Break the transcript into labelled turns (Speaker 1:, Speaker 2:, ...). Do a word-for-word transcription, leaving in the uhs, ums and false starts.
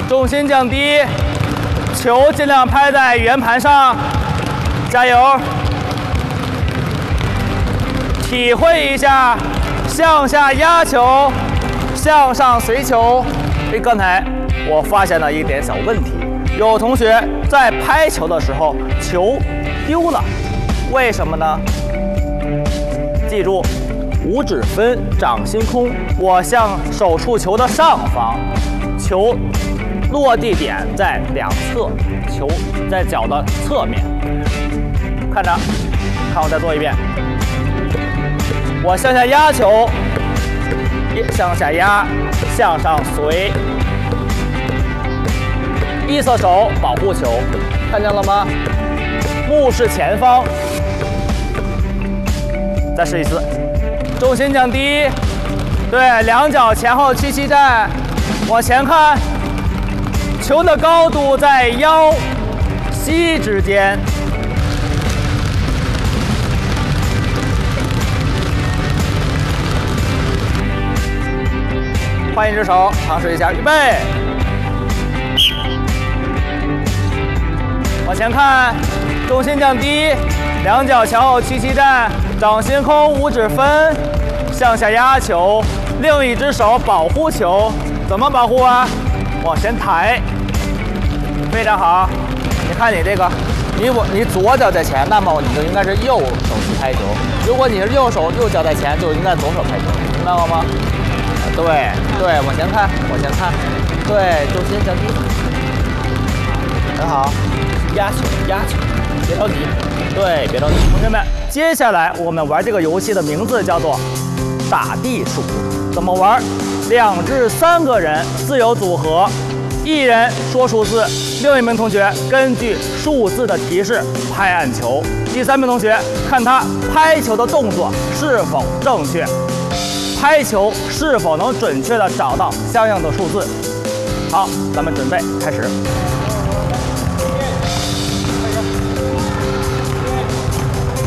Speaker 1: 重心降低，球尽量拍在圆盘上，加油！体会一下向下压球，向上随球。哎，刚才我发现了一点小问题，有同学在拍球的时候球丢了，为什么呢？记住，五指分，掌心空，我向手触球的上方，球落地点在两侧，球在脚的侧面。看着，看我再做一遍。我向下压球，向下压，向上随。一侧手保护球，看见了吗？目视前方。再试一次，重心降低，对，两脚前后屈膝站，往前看，球的高度在腰膝之间。换一只手，尝试一下，预备，往前看，重心降低，两脚前后屈膝站，掌心空，五指分，向下压球，另一只手保护球，怎么保护啊？往前抬，非常好。你看你这个，你我你左脚在前，那么你就应该是右手去拍球；如果你是右手右脚在前，就应该左手拍球，明白了吗？对对，往前看，往前看，对，重心降低，很好，压球压球，别着急，对，别着急。同学们，接下来我们玩这个游戏的名字叫做打地鼠，怎么玩？两至三个人自由组合，一人说数字，另一名同学根据数字的提示拍暗球，第三名同学看他拍球的动作是否正确。拍球是否能准确地找到相应的数字？好，咱们准备开始。